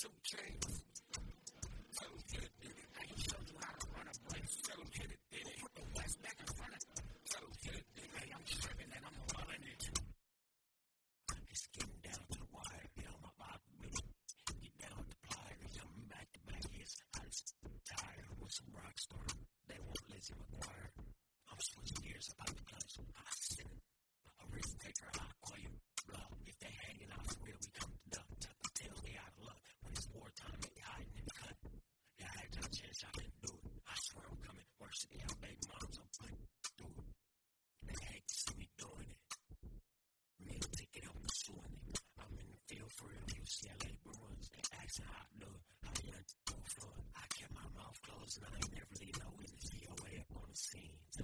2 chains. Tell him hit it, did it. I ain't showed you how to run a place. Tell him hit it, did it. Put the West back in front of it. Tell him hit it, did it. Hey, I'm tripping and I'm running it. It's getting down to the wire. Get on my bike with it. Get down with the pliers. Jumping back to back. Yes, I just tired with some rock star. They want Lizzie McGuire. I'm switching gears about the place. I sit a risk taker. I call you. Blah.